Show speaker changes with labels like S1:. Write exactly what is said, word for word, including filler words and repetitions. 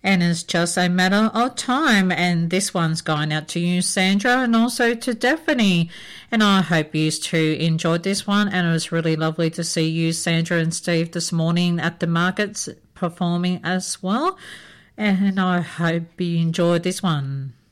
S1: And it's just a matter of time. And this one's going out to you, Sandra, and also to Daphne. And I hope you two enjoyed this one. And it was really lovely to see you, Sandra and Steve, this morning at the markets performing as well. And I hope you enjoyed this one.